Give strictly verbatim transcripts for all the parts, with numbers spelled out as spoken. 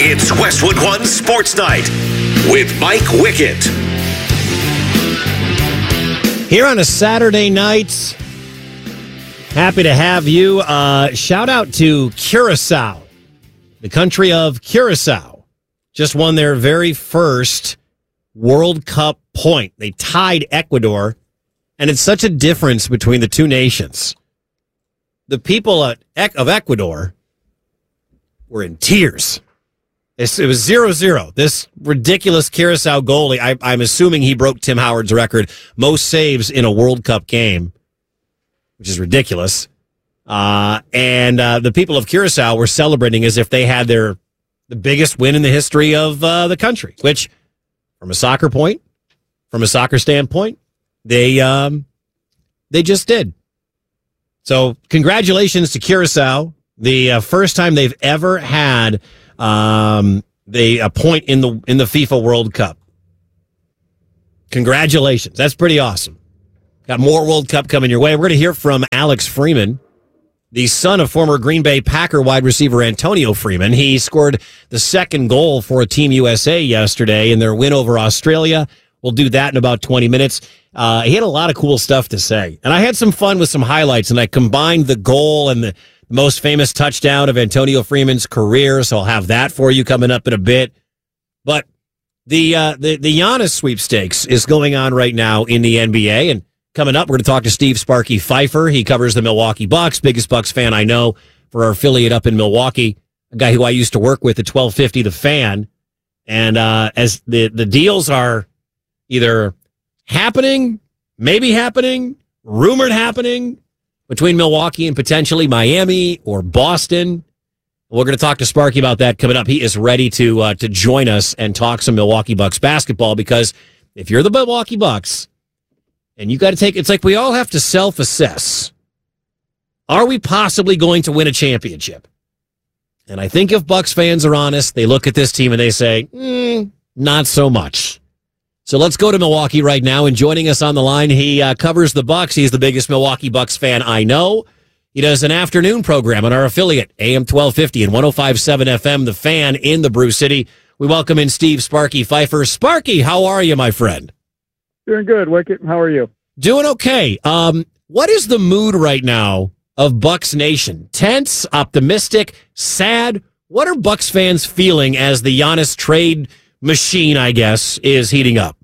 It's Westwood One Sports Night with Mike Wickett. Here on a Saturday night, happy to have you. Uh, shout out to Curacao. The country of Curacao just won their very first World Cup point. They tied Ecuador, and it's such a difference between the two nations. The people of Ecuador were in tears. It was zero zero. This ridiculous Curacao goalie, I, I'm assuming he broke Tim Howard's record, most saves in a World Cup game, which is ridiculous. Uh, and uh, the people of Curacao were celebrating as if they had their the biggest win in the history of uh, the country, which, from a soccer point, from a soccer standpoint, they um, they just did. So congratulations to Curacao. The uh, first time they've ever had um, the a point in the in the FIFA World Cup. Congratulations. That's pretty awesome. Got more World Cup coming your way. We're going to hear from Alex Freeman, the son of former Green Bay Packer wide receiver Antonio Freeman. He scored the second goal for Team U S A yesterday in their win over Australia. We'll do that in about twenty minutes. Uh, he had a lot of cool stuff to say. And I had some fun with some highlights, and I combined the goal and the most famous touchdown of Antonio Freeman's career, so I'll have that for you coming up in a bit. But the uh, the, the Giannis sweepstakes is going on right now in the N B A, and coming up, we're going to talk to Steve Sparky Pfeiffer. He covers the Milwaukee Bucks, biggest Bucks fan I know for our affiliate up in Milwaukee, a guy who I used to work with at twelve fifty The Fan. And uh, as the, the deals are either happening, maybe happening, rumored happening between Milwaukee and potentially Miami or Boston. We're going to talk to Sparky about that coming up. He is ready to uh, to join us and talk some Milwaukee Bucks basketball, because if you're the Milwaukee Bucks, and you got to take, it's like we all have to self-assess. Are we possibly going to win a championship? And I think if Bucks fans are honest, they look at this team and they say, mm, not so much. So let's go to Milwaukee right now. And joining us on the line, he uh, covers the Bucks. He's the biggest Milwaukee Bucks fan I know. He does an afternoon program on our affiliate, A M twelve fifty and one oh five point seven F M, The Fan in the Brew City. We welcome in Steve Sparky Pfeiffer. Sparky, how are you, my friend? Doing good, Wicket. How are you? Doing okay. Um, what is the mood right now of Bucks Nation? Tense, optimistic, sad? What are Bucks fans feeling as the Giannis trade machine, I guess, is heating up?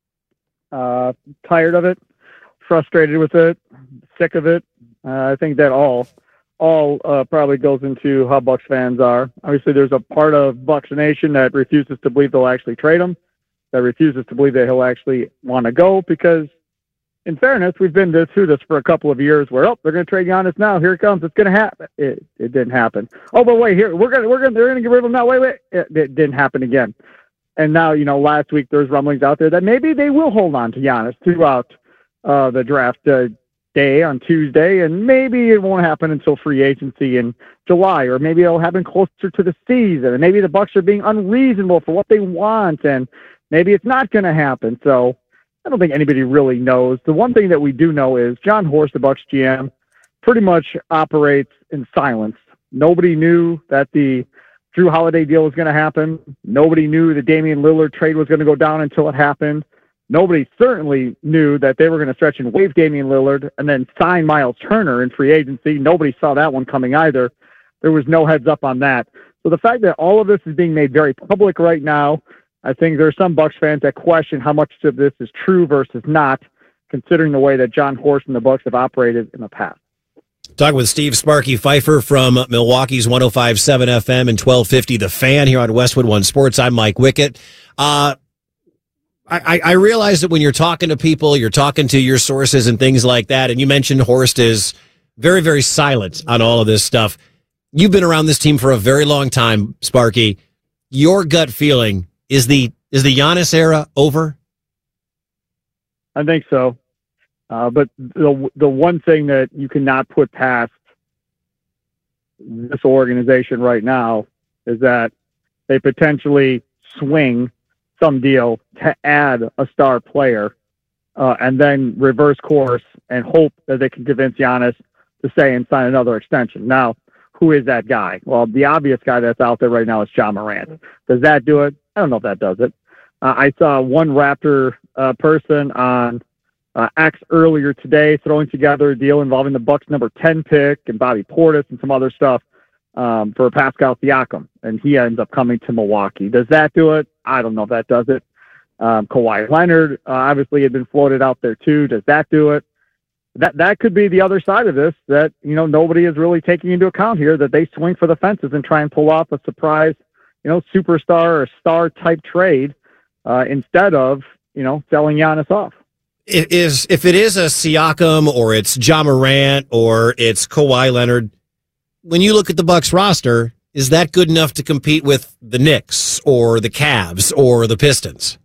Uh, tired of it, frustrated with it, sick of it. Uh, I think that all all uh, probably goes into how Bucks fans are. Obviously, there's a part of Bucks Nation that refuses to believe they'll actually trade him, that refuses to believe that he'll actually want to go, because in fairness, we've been this, through this for a couple of years where, oh, they're going to trade Giannis now. Here it comes. It's going to happen. It, it didn't happen. Oh, but wait, here, we're going to, we're going to, they're going to get rid of him now. Wait, wait. It, it didn't happen again. And now, you know, last week there's rumblings out there that maybe they will hold on to Giannis throughout uh, the draft uh, day on Tuesday, and maybe it won't happen until free agency in July, or maybe it'll happen closer to the season, and maybe the Bucks are being unreasonable for what they want, and maybe it's not going to happen. So I don't think anybody really knows. The one thing that we do know is John Horst, the Bucks G M, pretty much operates in silence. Nobody knew that the Drew Holiday deal was going to happen. Nobody knew the Damian Lillard trade was going to go down until it happened. Nobody certainly knew that they were going to stretch and waive Damian Lillard and then sign Miles Turner in free agency. Nobody saw that one coming either. There was no heads up on that. So the fact that all of this is being made very public right now, I think there are some Bucks fans that question how much of this is true versus not, considering the way that John Horst and the Bucks have operated in the past. Talking with Steve Sparky Pfeiffer from Milwaukee's one oh five point seven F M and twelve fifty The Fan here on Westwood One Sports. I'm Mike Wickett. Uh, I, I realize that when you're talking to people, you're talking to your sources and things like that, and you mentioned Horst is very, very silent on all of this stuff. You've been around this team for a very long time, Sparky. Your gut feeling, is the is the Giannis era over? I think so. Uh, but the the one thing that you cannot put past this organization right now is that they potentially swing some deal to add a star player uh, and then reverse course and hope that they can convince Giannis to stay and sign another extension. Now, who is that guy? Well, the obvious guy that's out there right now is Ja Morant. Does that do it? I don't know if that does it. Uh, I saw one Raptor uh, person on uh, X earlier today throwing together a deal involving the Bucks number ten pick and Bobby Portis and some other stuff um, for Pascal Siakam, and he ends up coming to Milwaukee. Does that do it? I don't know if that does it. Um, Kawhi Leonard uh, obviously had been floated out there too. Does that do it? That that could be the other side of this that, you know, nobody is really taking into account here, that they swing for the fences and try and pull off a surprise, you know, superstar or star type trade uh, instead of, you know, selling Giannis off. It is, if it is a Siakam or it's Ja Morant or it's Kawhi Leonard, when you look at the Bucks roster, is that good enough to compete with the Knicks or the Cavs or the Pistons?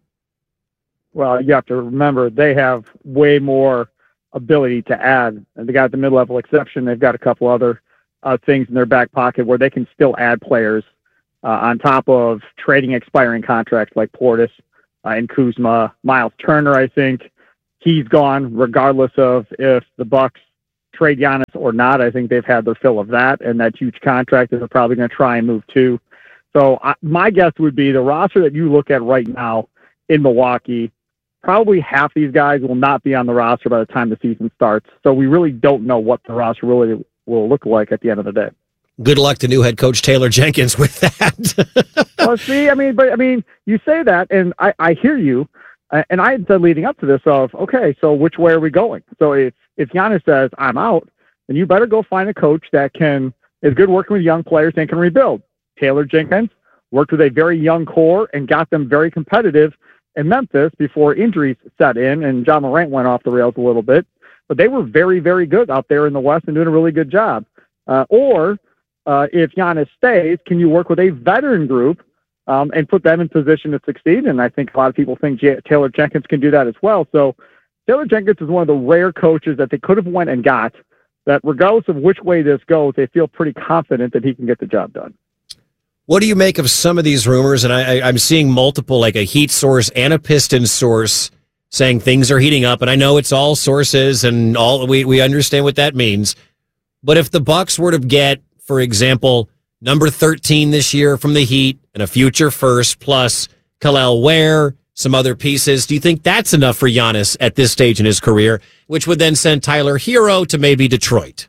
Well, you have to remember they have way more ability to add. And they got the mid-level exception. They've got a couple other uh, things in their back pocket where they can still add players uh, on top of trading expiring contracts like Portis uh, and Kuzma. Miles Turner, I think he's gone regardless of if the Bucks trade Giannis or not. I think they've had their fill of that, and that huge contract that they're probably going to try and move to. So I, my guess would be the roster that you look at right now in Milwaukee, probably half these guys will not be on the roster by the time the season starts. So we really don't know what the roster really will look like at the end of the day. Good luck to new head coach Taylor Jenkins with that. Well, see, I mean, but I mean, you say that, and I, I hear you, uh, and I had said leading up to this of, okay, so which way are we going? So if if Giannis says I'm out, then you better go find a coach that can is good working with young players and can rebuild. Taylor Jenkins worked with a very young core and got them very competitive in Memphis before injuries set in and Ja Morant went off the rails a little bit, but they were very, very good out there in the West and doing a really good job. Uh, or uh, if Giannis stays, can you work with a veteran group um, and put them in position to succeed? And I think a lot of people think J- Taylor Jenkins can do that as well. So Taylor Jenkins is one of the rare coaches that they could have went and got that regardless of which way this goes, they feel pretty confident that he can get the job done. What do you make of some of these rumors? And I, I, I'm seeing multiple, like a Heat source and a Pistons source, saying things are heating up. And I know it's all sources and all we, we understand what that means. But if the Bucks were to get, for example, number thirteen this year from the Heat and a future first plus Kel'el Ware, some other pieces, do you think that's enough for Giannis at this stage in his career, which would then send Tyler Hero to maybe Detroit?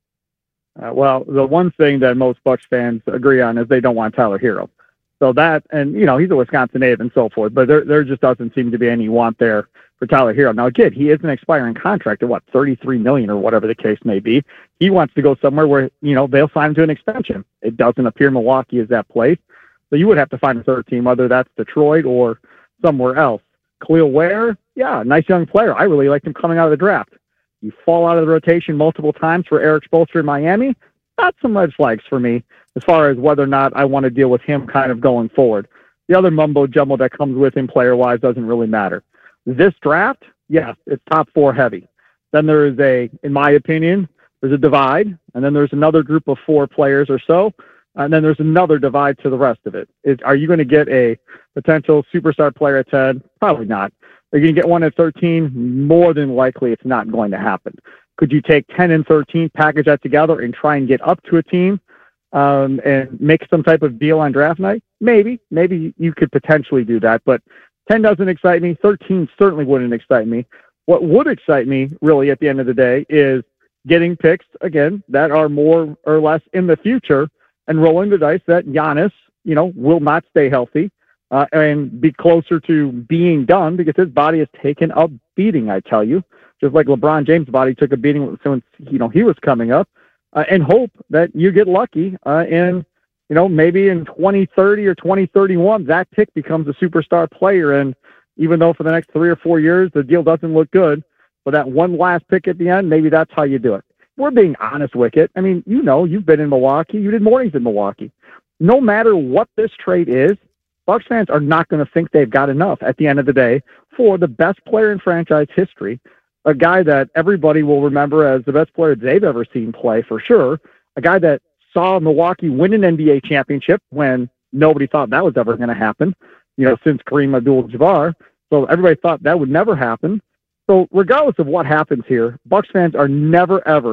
Uh, well, the one thing that most Bucks fans agree on is they don't want Tyler Hero. So that, and, you know, he's a Wisconsin native and so forth, but there there just doesn't seem to be any want there for Tyler Hero. Now, again, he is an expiring contract at, what, thirty-three million dollars or whatever the case may be. He wants to go somewhere where, you know, they'll sign him to an extension. It doesn't appear Milwaukee is that place. So you would have to find a third team, whether that's Detroit or somewhere else. Kel'el Ware, yeah, nice young player. I really liked him coming out of the draft. You fall out of the rotation multiple times for Eric Spoelstra in Miami. That's some red flags for me as far as whether or not I want to deal with him kind of going forward. The other mumbo jumbo that comes with him player-wise doesn't really matter. This draft, yes, it's top four heavy. Then there is a, in my opinion, there's a divide, and then there's another group of four players or so, and then there's another divide to the rest of it. Is, are you going to get a potential superstar player at ten? Probably not. Are you going to get one at thirteen? More than likely, it's not going to happen. Could you take ten and thirteen, package that together, and try and get up to a team um, and make some type of deal on draft night? Maybe. Maybe you could potentially do that, but ten doesn't excite me. thirteen certainly wouldn't excite me. What would excite me, really, at the end of the day, is getting picks, again, that are more or less in the future and rolling the dice that Giannis, you know, will not stay healthy. Uh, and be closer to being done because his body has taken a beating, I tell you, just like LeBron James' body took a beating since, you know, he was coming up, uh, and hope that you get lucky uh, and, you know, maybe in twenty thirty or twenty thirty-one, that pick becomes a superstar player. And even though for the next three or four years, the deal doesn't look good, but that one last pick at the end, maybe that's how you do it. We're being honest, Wicket. I mean, you know, you've been in Milwaukee. You did mornings in Milwaukee. No matter what this trade is, Bucks fans are not going to think they've got enough at the end of the day for the best player in franchise history, a guy that everybody will remember as the best player they've ever seen play for sure, a guy that saw Milwaukee win an N B A championship when nobody thought that was ever going to happen, you know, since Kareem Abdul-Jabbar. So everybody thought that would never happen. So regardless of what happens here, Bucks fans are never, ever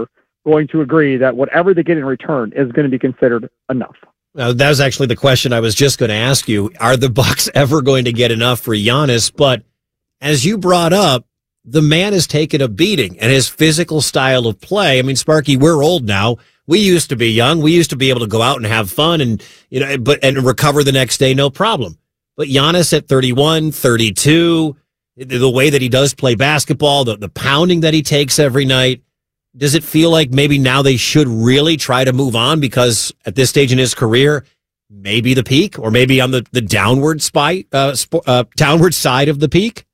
going to agree that whatever they get in return is going to be considered enough. Uh, that was actually the question I was just going to ask you. Are the Bucks ever going to get enough for Giannis? But as you brought up, the man has taken a beating, and his physical style of play. I mean, Sparky, we're old now. We used to be young. We used to be able to go out and have fun and, you know, but, and recover the next day, no problem. But Giannis at thirty-one, thirty-two, the way that he does play basketball, the, the pounding that he takes every night, does it feel like maybe now they should really try to move on because at this stage in his career, maybe the peak or maybe on the, the downward spike, uh, sp- uh, downward side of the peak?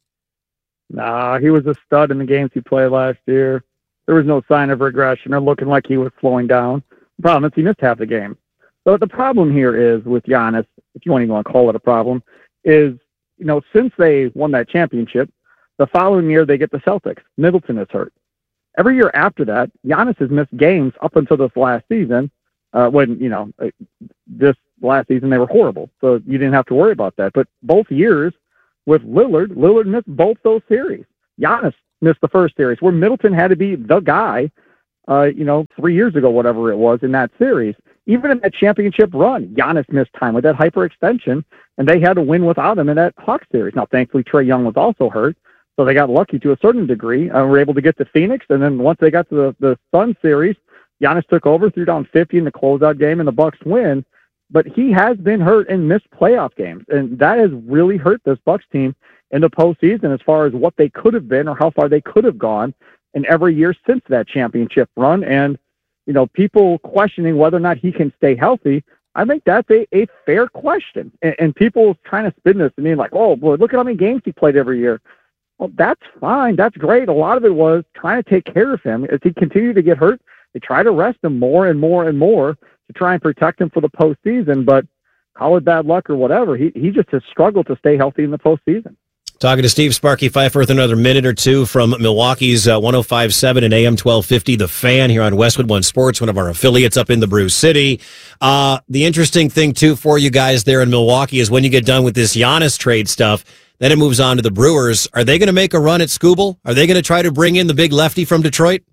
Nah, he was a stud in the games he played last year. There was no sign of regression or looking like he was slowing down. The problem is he missed half the game. So the problem here is with Giannis, if you want to even call it a problem, is, you know, since they won that championship, the following year they get the Celtics. Middleton is hurt. Every year after that, Giannis has missed games up until this last season, uh, when, you know, this last season they were horrible. So you didn't have to worry about that. But both years with Lillard, Lillard missed both those series. Giannis missed the first series where Middleton had to be the guy, uh, you know, three years ago, whatever it was in that series. Even in that championship run, Giannis missed time with that hyperextension, and they had to win without him in that Hawks series. Now, thankfully, Trae Young was also hurt. So they got lucky to a certain degree. Uh, were able to get to Phoenix, and then once they got to the, the Sun series, Giannis took over, threw down fifty in the closeout game, and the Bucks win. But he has been hurt and missed playoff games, and that has really hurt this Bucks team in the postseason as far as what they could have been or how far they could have gone in every year since that championship run. And, you know, people questioning whether or not he can stay healthy, I think that's a, a fair question. And, and people trying to spin this to me like, oh, boy, look at how many games he played every year. Well, that's fine. That's great. A lot of it was trying to take care of him. As he continued to get hurt, they try to rest him more and more and more to try and protect him for the postseason. But call it bad luck or whatever, he he just has struggled to stay healthy in the postseason. Talking to Steve Sparky Pfeiffer with another minute or two from Milwaukee's uh, one oh five point seven and A M twelve fifty, The Fan, here on Westwood One Sports, one of our affiliates up in the Brew City. Uh, the interesting thing, too, for you guys there in Milwaukee is when you get done with this Giannis trade stuff, then it moves on to the Brewers. Are they going to make a run at Skubal? Are they going to try to bring in the big lefty from Detroit?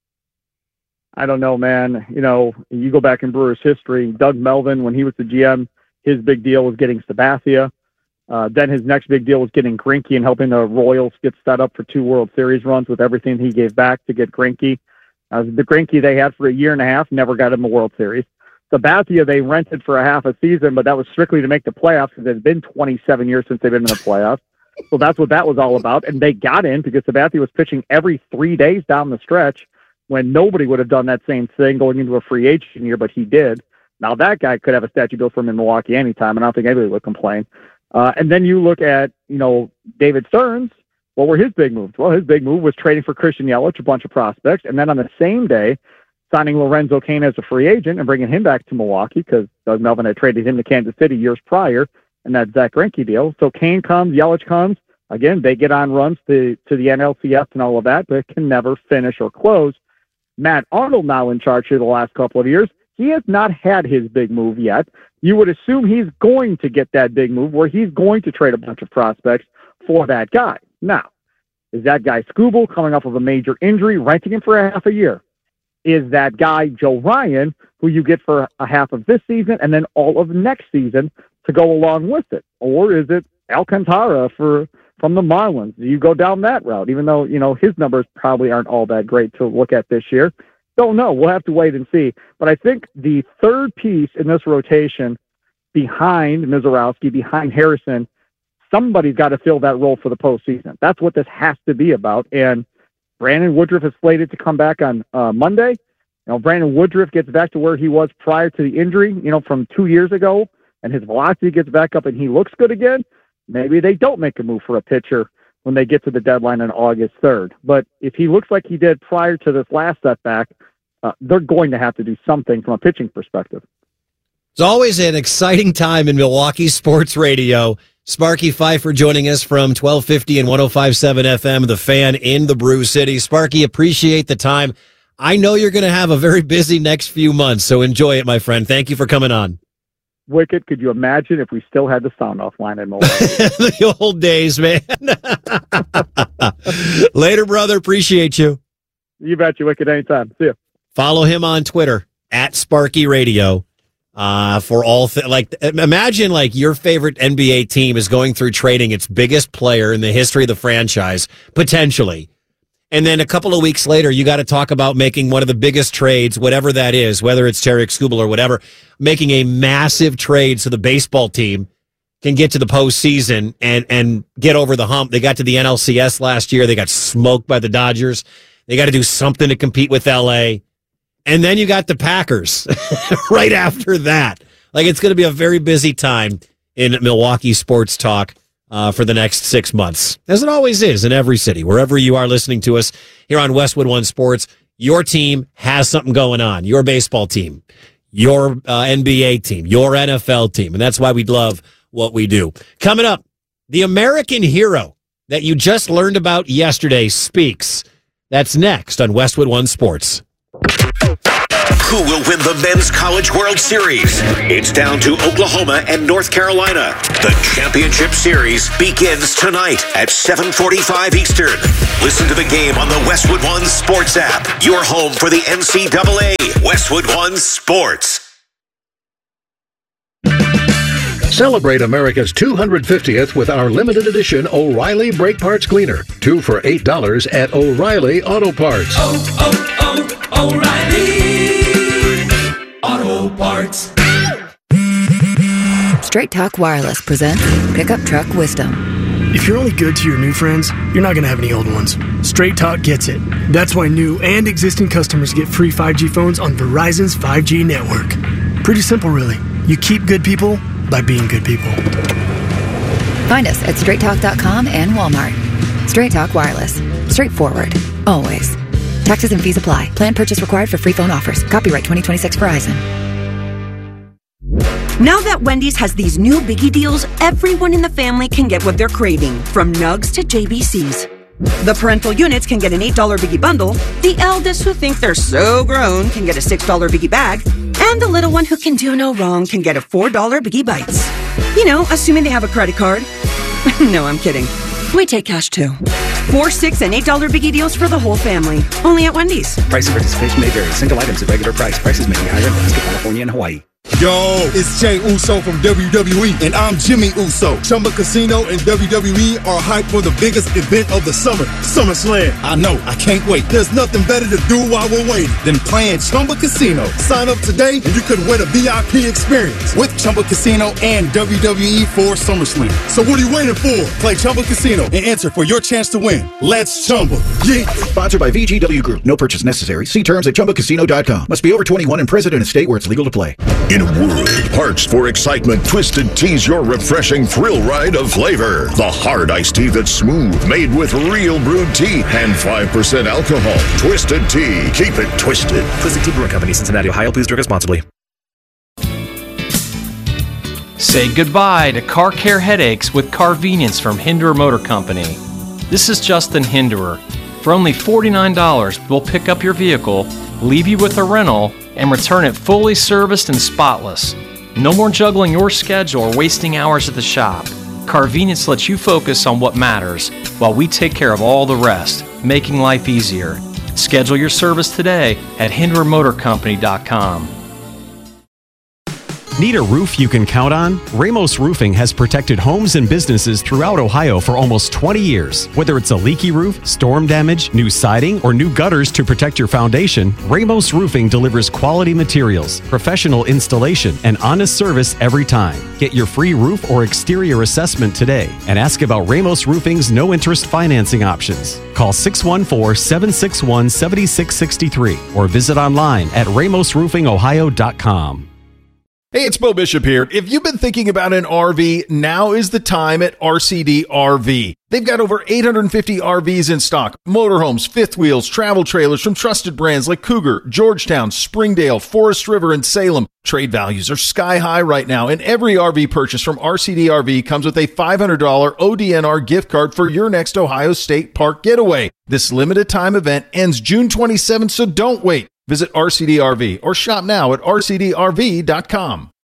I don't know, man. You know, you go back in Brewers history, Doug Melvin, when he was the G M, his big deal was getting Sabathia. Uh, then his next big deal was getting Greinke and helping the Royals get set up for two World Series runs with everything he gave back to get Greinke. Uh, the Greinke they had for a year and a half never got him a World Series. Sabathia they rented for a half a season, but that was strictly to make the playoffs because it had been twenty-seven years since they've been in the playoffs. So that's what that was all about. And they got in because Sabathia was pitching every three days down the stretch when nobody would have done that same thing going into a free agent year, but he did. Now that guy could have a statue built for him in Milwaukee anytime, and I don't think anybody would complain. Uh, and then you look at, you know, David Stearns. What were his big moves? Well, his big move was trading for Christian Yelich, a bunch of prospects, and then on the same day, signing Lorenzo Cain as a free agent and bringing him back to Milwaukee because Doug Melvin had traded him to Kansas City years prior in that Zach Greinke deal. So Cain comes, Yelich comes. Again, they get on runs to, to the N L C S and all of that, but can never finish or close. Matt Arnold now in charge here the last couple of years. He has not had his big move yet. You would assume he's going to get that big move where he's going to trade a bunch of prospects for that guy. Now, is that guy Skubal coming off of a major injury, renting him for a half a year? Is that guy Joe Ryan, who you get for a half of this season and then all of next season to go along with it? Or is it Alcantara for from the Marlins? Do you go down that route, even though, you know, his numbers probably aren't all that great to look at this year? Don't know. We'll have to wait and see. But I think the third piece in this rotation behind Mizorowski, behind Harrison, somebody's got to fill that role for the postseason. That's what this has to be about. And Brandon Woodruff is slated to come back on uh, Monday. You know, Brandon Woodruff gets back to where he was prior to the injury, you know, from two years ago, and his velocity gets back up and he looks good again. Maybe they don't make a move for a pitcher when they get to the deadline on August third. But if he looks like he did prior to this last setback, uh, they're going to have to do something from a pitching perspective. It's always an exciting time in Milwaukee sports radio. Sparky Pfeiffer joining us from twelve fifty and one oh five point seven F M, The Fan in the Brew City. Sparky, appreciate the time. I know you're going to have a very busy next few months, so enjoy it, my friend. Thank you for coming on. Wicked, could you imagine if we still had the sound off line in Milwaukee? The old days, man. Later, brother. Appreciate you. You bet you, Wicked, anytime. See you. Follow him on Twitter at Sparky Radio. Uh, for all th- like, imagine like your favorite N B A team is going through trading its biggest player in the history of the franchise, potentially. And then a couple of weeks later, you got to talk about making one of the biggest trades, whatever that is, whether it's Tarek Skubal or whatever, making a massive trade so the baseball team can get to the postseason and, and get over the hump. They got to the N L C S last year. They got smoked by the Dodgers. They got to do something to compete with L A. And then you got the Packers right after that. Like, it's going to be a very busy time in Milwaukee sports talk uh, for the next six months, as it always is in every city. Wherever you are listening to us here on Westwood One Sports, your team has something going on. Your baseball team, your uh, N B A team, your N F L team. And that's why we love what we do. Coming up, the American hero that you just learned about yesterday speaks. That's next on Westwood One Sports. Who will win the Men's College World Series? It's down to Oklahoma and North Carolina. The championship series begins tonight at seven forty-five Eastern. Listen to the game on the Westwood One Sports app. Your home for the N C double A. Westwood One Sports. Celebrate America's two hundred fiftieth with our limited edition O'Reilly Brake Parts Cleaner. Two for eight dollars at O'Reilly Auto Parts. Oh, oh, oh, O'Reilly Auto Parts. Straight Talk Wireless presents Pickup Truck Wisdom. If you're only good to your new friends, you're not going to have any old ones. Straight Talk gets it. That's why new and existing customers get free five G phones on Verizon's five G network. Pretty simple, really. You keep good people by being good people. Find us at straight talk dot com and Walmart. Straight Talk Wireless. Straightforward. Always. Taxes and fees apply. Plan purchase required for free phone offers. Copyright twenty twenty-six Verizon. Now that Wendy's has these new biggie deals, everyone in the family can get what they're craving, from nugs to J B Cs. The parental units can get an eight dollar biggie bundle, the eldest who think they're so grown can get a six dollar biggie bag, and the little one who can do no wrong can get a four dollar biggie bites. You know, assuming they have a credit card. No, I'm kidding. We take cash too. Four, six, and eight dollar biggie deals for the whole family. Only at Wendy's. Price of participation may vary. Single items at regular price. Prices may be higher in Alaska, California, and Hawaii. Yo, it's Jey Uso from W W E, and I'm Jimmy Uso. Chumba Casino and W W E are hyped for the biggest event of the summer, SummerSlam. I know, I can't wait. There's nothing better to do while we're waiting than playing Chumba Casino. Sign up today, and you could win a V I P experience with Chumba Casino and W W E for SummerSlam. So what are you waiting for? Play Chumba Casino and enter for your chance to win. Let's Chumba. Yeah. Sponsored by V G W Group. No purchase necessary. See terms at chumba casino dot com. Must be over twenty-one and present in a state where it's legal to play. In a world parched for excitement, Twisted Tea's your refreshing thrill ride of flavor. The hard iced tea that's smooth, made with real brewed tea and five percent alcohol. Twisted Tea. Keep it twisted. Twisted Tea Brewing Company, Cincinnati, Ohio. Please drink responsibly. Say goodbye to car care headaches with Carvenience from Hinderer Motor Company. This is Justin Hinderer. For only forty-nine dollars, we'll pick up your vehicle, leave you with a rental, and return it fully serviced and spotless. No more juggling your schedule or wasting hours at the shop. Carvenience lets you focus on what matters while we take care of all the rest, making life easier. Schedule your service today at hinderer motor company dot com. Need a roof you can count on? Ramos Roofing has protected homes and businesses throughout Ohio for almost twenty years. Whether it's a leaky roof, storm damage, new siding, or new gutters to protect your foundation, Ramos Roofing delivers quality materials, professional installation, and honest service every time. Get your free roof or exterior assessment today and ask about Ramos Roofing's no-interest financing options. Call six one four, seven six one, seven six six three or visit online at ramos roofing ohio dot com. Hey, it's Bo Bishop here. If you've been thinking about an R V, now is the time at R C D R V. They've got over eight hundred fifty R Vs in stock. Motorhomes, fifth wheels, travel trailers from trusted brands like Cougar, Georgetown, Springdale, Forest River, and Salem. Trade values are sky high right now, and every R V purchase from R C D R V comes with a five hundred dollars O D N R gift card for your next Ohio State Park getaway. This limited time event ends June twenty-seventh, so don't wait. Visit R C D R V or shop now at R C D R V dot com.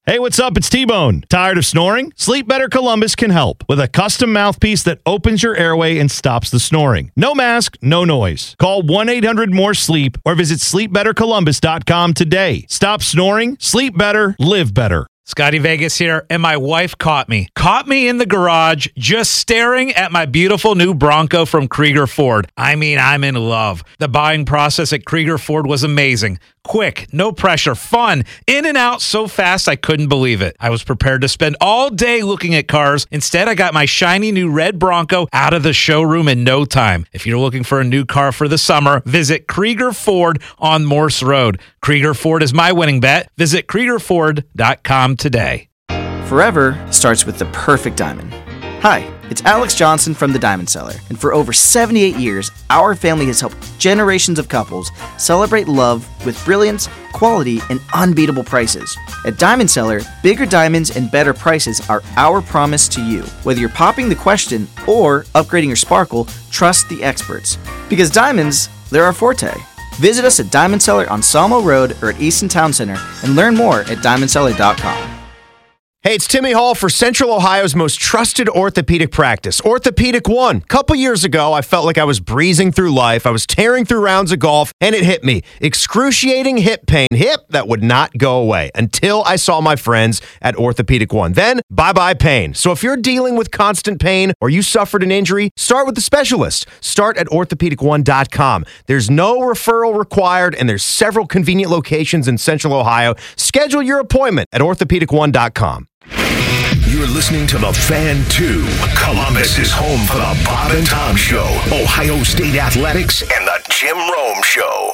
Hey, what's up? It's T-Bone. Tired of snoring? Sleep Better Columbus can help with a custom mouthpiece that opens your airway and stops the snoring. No mask, no noise. Call one eight hundred more sleep or visit sleep better columbus dot com today. Stop snoring, sleep better, live better. Scotty Vegas here, and my wife caught me. Caught me in the garage just staring at my beautiful new Bronco from Krieger Ford. I mean, I'm in love. The buying process at Krieger Ford was amazing. Quick, no pressure, fun, in and out so fast I couldn't believe it. I was prepared to spend all day looking at cars. Instead, I got my shiny new red Bronco out of the showroom in no time. If you're looking for a new car for the summer, visit Krieger Ford on Morse Road. Krieger Ford is my winning bet. Visit Krieger Ford dot com today. Forever starts with the perfect diamond. Hi, it's Alex Johnson from The Diamond Seller, and for over seventy-eight years, our family has helped generations of couples celebrate love with brilliance, quality, and unbeatable prices. At Diamond Seller, bigger diamonds and better prices are our promise to you. Whether you're popping the question or upgrading your sparkle, trust the experts. Because diamonds, they're our forte. Visit us at Diamond Seller on Sawmill Road or at Easton Town Center and learn more at diamond seller dot com. Hey, it's Timmy Hall for Central Ohio's most trusted orthopedic practice, Orthopedic One. A couple years ago, I felt like I was breezing through life. I was tearing through rounds of golf, and it hit me. Excruciating hip pain. Hip that would not go away until I saw my friends at Orthopedic One. Then, bye-bye pain. So if you're dealing with constant pain or you suffered an injury, start with the specialist. Start at orthopedic one dot com. There's no referral required, and there's several convenient locations in Central Ohio. Schedule your appointment at orthopedic one dot com. You're listening to The Fan two. Columbus is home for the Bob and Tom Show, Ohio State Athletics, and the Jim Rome Show.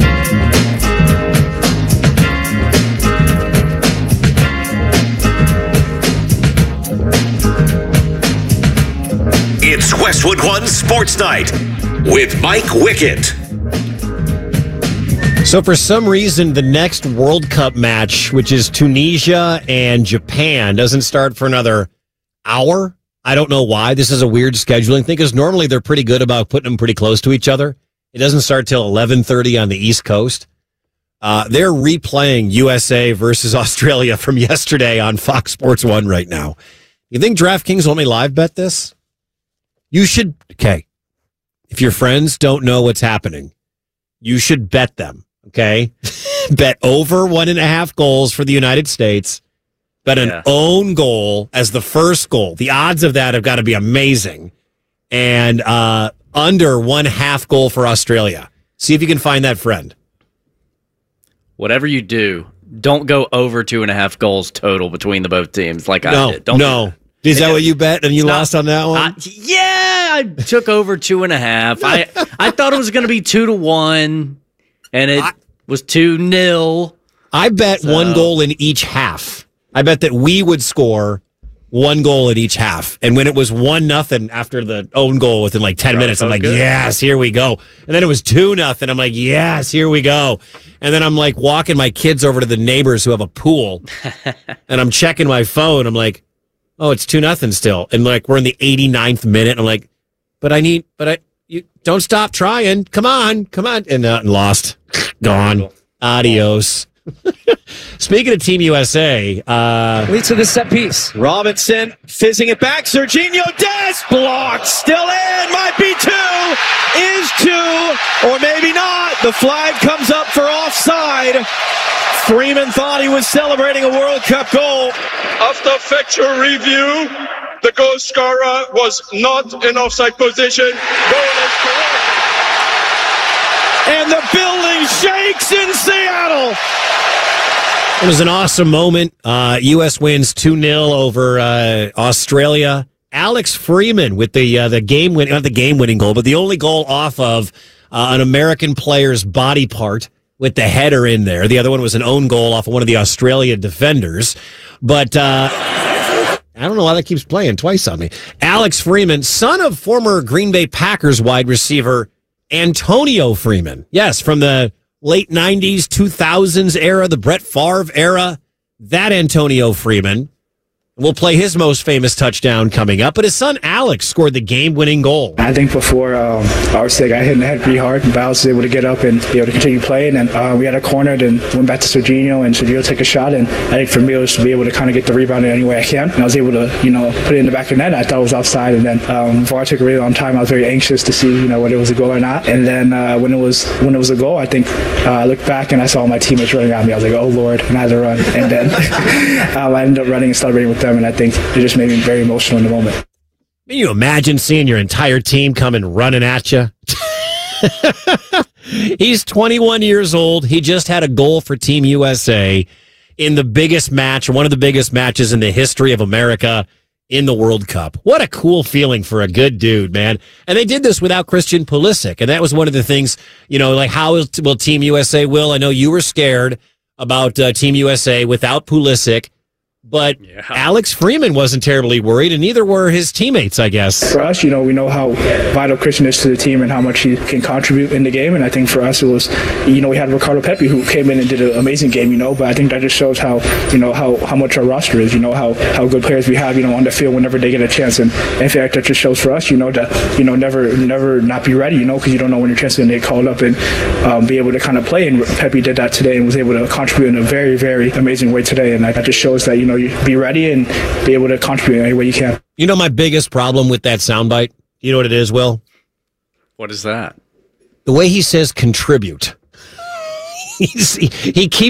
It's Westwood One Sports Night with Mike Wickett. So for some reason, the next World Cup match, which is Tunisia and Japan, doesn't start for another hour. I don't know why. This is a weird scheduling thing, because normally they're pretty good about putting them pretty close to each other. It doesn't start till eleven thirty on the East Coast. Uh, they're replaying U S A versus Australia from yesterday on Fox Sports one right now. You think DraftKings will let me live bet this? You should. Okay. If your friends don't know what's happening, you should bet them. Okay. Bet over one and a half goals for the United States. Bet an yeah. own goal as the first goal. The odds of that have got to be amazing. And uh, under one half goal for Australia. See if you can find that friend. Whatever you do, don't go over two and a half goals total between the both teams like no, I did. Don't no. Do Is that what you bet and you it's lost not, on that one? I, yeah, I took over two and a half. I, I thought it was going to be two to one. And it I, was two nil. I bet so. one goal in each half. I bet that we would score one goal in each half. And when it was one nothing after the own goal within like ten minutes, I'm like, good. yes, here we go. And then it was two nothing. I'm like, yes, here we go. And then I'm like walking my kids over to the neighbors who have a pool. And I'm checking my phone. I'm like, oh, it's two nothing still. And like we're in the eighty-ninth minute. I'm like, but I need, but I. You don't stop trying. Come on, come on. And, uh, and lost. Gone. Adios. Speaking of Team U S A. Uh, Leads to the set piece. Robinson fizzing it back. Serginho Dest blocked. Still in. Might be two. Is two. Or maybe not. The flag comes up for offside. Freeman thought he was celebrating a World Cup goal. After factual review, the goal scorer was not in offside position. Goal is correct. And the building shakes in Seattle. It was an awesome moment. Uh, U S wins two nil over uh, Australia. Alex Freeman with the uh, the game win, not the game winning goal, but the only goal off of uh, an American player's body part with the header in there. The other one was an own goal off of one of the Australia defenders. But uh, I don't know why that keeps playing twice on me. Alex Freeman, son of former Green Bay Packers wide receiver Antonio Freeman. Yes, from the late nineties, two thousands era, the Brett Favre era. That Antonio Freeman. We'll play his most famous touchdown coming up, but his son Alex scored the game-winning goal. I think before um, our stick, I hit in the head pretty hard, but I was able to get up and be able to continue playing. And uh, we had a corner, then went back to Serginho, and Serginho took a shot. And I think for me, it was to be able to kind of get the rebound in any way I can. And I was able to, you know, put it in the back of the net. I thought it was outside, and then um, before I took a really long time, I was very anxious to see, you know, whether it was a goal or not. And then uh, when it was when it was a goal, I think uh, I looked back and I saw my teammates running around me. I was like, oh Lord, and I had to run. And then um, I ended up running and celebrating with them, and I think it just made me very emotional in the moment. Can you imagine seeing your entire team coming running at you? He's twenty-one years old. He just had a goal for Team U S A in the biggest match, one of the biggest matches in the history of America in the World Cup. What a cool feeling for a good dude, man. And they did this without Christian Pulisic. And that was one of the things, you know, like how will Team U S A will? I know you were scared about uh, Team U S A without Pulisic. But yeah. Alex Freeman wasn't terribly worried, and neither were his teammates, I guess. For us, you know, we know how vital Christian is to the team and how much he can contribute in the game. And I think for us, it was, you know, we had Ricardo Pepi who came in and did an amazing game, you know. But I think that just shows how, you know, how, how much our roster is, you know, how, how good players we have, you know, on the field whenever they get a chance. And in fact, that just shows for us, you know, to, you know, never never not be ready, you know, because you don't know when your chance is going to get called up and um, be able to kind of play. And Pepi did that today and was able to contribute in a very, very amazing way today. And that just shows that, you know, you be ready and be able to contribute in any way you can. You know my biggest problem with that soundbite? You know what it is, Will? What is that? The way he says contribute. He's, he, he keeps